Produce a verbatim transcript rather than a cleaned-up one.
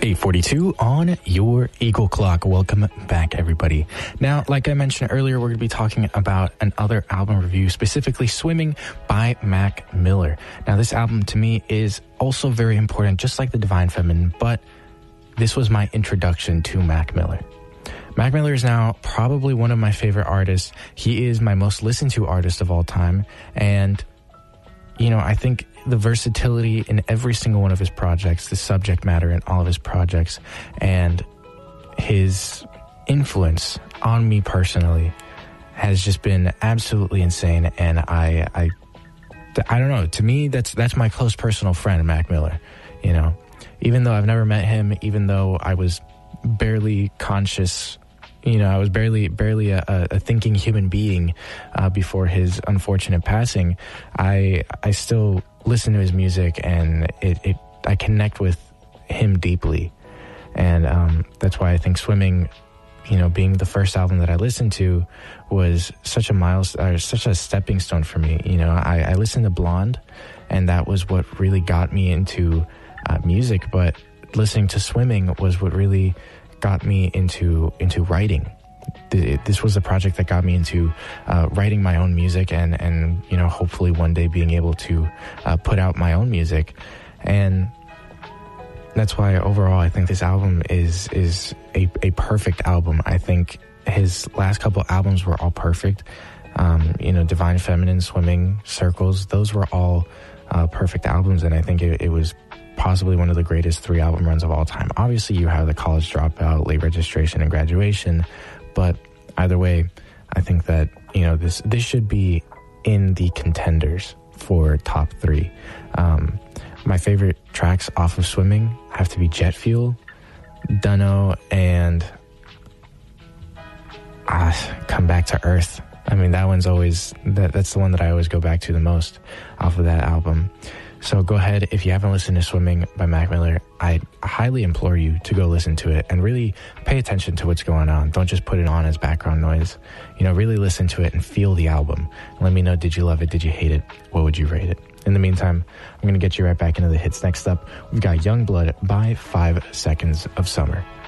eight forty-two on your Eagle Clock. Welcome back, everybody. Now, like I mentioned earlier, we're going to be talking about another album review, specifically Swimming by Mac Miller. Now, this album to me is also very important, just like The Divine Feminine, but this was my introduction to Mac Miller. Mac Miller is now probably one of my favorite artists. He is my most listened to artist of all time. And, you know, I think the versatility in every single one of his projects, the subject matter in all of his projects, and his influence on me personally has just been absolutely insane. And I, I, I don't know, to me, that's, that's my close personal friend, Mac Miller, you know, even though I've never met him, even though I was barely conscious, you know, I was barely barely a, a thinking human being uh, before his unfortunate passing. I I still listen to his music, and it, it I connect with him deeply, and um, that's why I think Swimming, you know, being the first album that I listened to, was such a milestone, or such a stepping stone for me. You know, I, I listened to Blonde, and that was what really got me into uh, music. But listening to Swimming was what really got me into into writing. This was a project that got me into uh, writing my own music, and and you know, hopefully one day being able to uh, put out my own music. And that's why overall I think this album is is a, a perfect album. I think his last couple albums were all perfect. Um, you know, Divine Feminine, Swimming, Circles, those were all uh, perfect albums, and I think it, it was possibly one of the greatest three album runs of all time. Obviously, you have the College Dropout, Late Registration, and Graduation, but either way, I think that, you know, this this should be in the contenders for top three. Um, my favorite tracks off of Swimming have to be Jet Fuel, Dunno, and uh, Come Back to Earth. I mean, that one's always, that, that's the one that I always go back to the most off of that album. So go ahead, if you haven't listened to Swimming by Mac Miller, I highly implore you to go listen to it and really pay attention to what's going on. Don't just put it on as background noise. You know, really listen to it and feel the album. Let me know, did you love it? Did you hate it? What would you rate it? In the meantime, I'm going to get you right back into the hits. Next up, we've got Youngblood by Five Seconds of Summer.